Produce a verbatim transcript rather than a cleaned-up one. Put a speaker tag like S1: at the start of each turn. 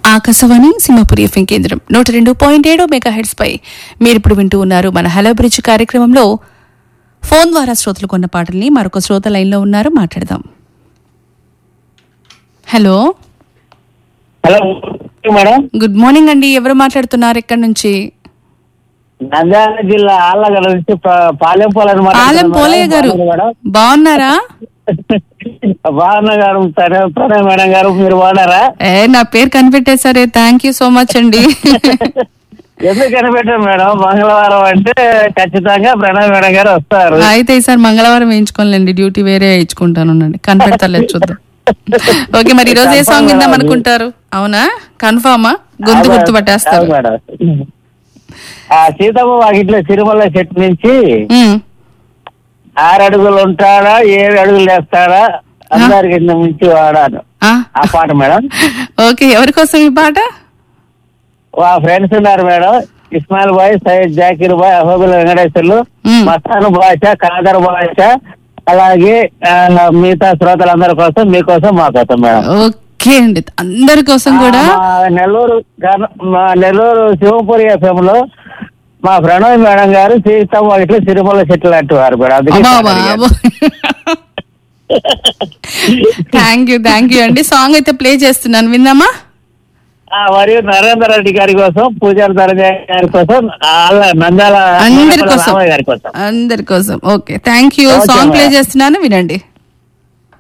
S1: Akashvani Simhapuri FM కేంద్రం నూట రెండు పాయింట్ ఏడు మెగా హెడ్స్ పై మీరిప్పుడు వింటూ ఉన్నారు మన హలో బ్రిడ్జ్ కార్యక్రమంలో. ఫోన్ ద్వారా శ్రోతలు కొన్న పాటల్ని మరొక శ్రోత లైన్ లో ఉన్నారు, మాట్లాడదాం. Hello
S2: hello madam,
S1: good morning అండి. ఎవరు మాట్లాడుతున్నారు, ఎక్కడి నుంచి?
S2: నంద్యాల జిల్లా ఆళ్ళగడ్డ నుంచి పా- పాలెం పోలని
S1: పాలెం పోలయ్య గారు బాగున్నారా?
S2: బాగున్నా గారు, ప్రణయ్ ప్రణయ్ మేడం గారు, మీరు బాగున్నారా?
S1: ఏ నా పేరు కనిపెట్టేసరే, థ్యాంక్ యూ సో మచ్ అండి.
S2: ఎందుకు కనిపెట్టారు మేడం? మంగళవారం అంటే ఖచ్చితంగా ప్రణయ్ మేడం గారు వస్తారు.
S1: అయితే ఈసారి మంగళవారం వేయించుకోలేండి, డ్యూటీ వేరే వేయించుకుంటాను, కనిపెడతలేదు చూద్దాం. ఓకే, మరి ఈ రోజు ఏ సాంగ్ విందాం అనుకుంటారు? అవునా, కన్ఫామా? గొంతు గుర్తు పట్టేస్తారు
S2: మేడం. ఆ సీతమ్మ వాకిట్లో తిరుమల చెట్టు నుంచి ఆరు అడుగులు ఉంటాడా ఏడు అడుగులు వేస్తాడా అందరికి మించి వాడాను, ఆ పాట మేడం.
S1: ఓకే, ఎవరి కోసం ఈ పాట?
S2: మా ఫ్రెండ్స్ ఉన్నారు madam, Ismail bye, Syed Zakir bye, అహోబిల్ Venkateswarlu, Mastan భాష, కాదర్ భాష, అలాగే మిగతా శ్రోతలందరి కోసం, మీకోసం, మా కోసం మేడం.
S1: ఓకే అండి, అందరి కోసం కూడా.
S2: నెల్లూరు మా నెల్లూరు శివపురి ఎఫ్ఎం లో మా ప్రణయ్ మేడం గారు సీతమ్మ వాకిట్లో తిరుమల చెట్లు అంటున్నారు madam.
S1: Thank you thank you అండి. సాంగ్ అయితే ప్లే చేస్తున్నాను, విందామా?
S2: మరియు నరేందర్ రెడ్డి గారి కోసం, పూజారి ధనంజయ గారి కోసం, నంద్యాల
S1: అందరి కోసం
S2: గారి కోసం,
S1: అందరి కోసం. Okay, thank you. Song play చేస్తున్నాను, వినండి.